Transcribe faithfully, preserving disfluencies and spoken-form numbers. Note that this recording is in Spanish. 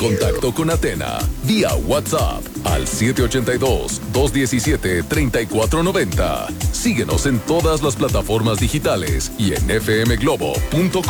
contacto con Atena vía WhatsApp al siete ocho dos, dos uno siete, tres cuatro nueve cero. Síguenos en todas las plataformas digitales y en f m globo punto com.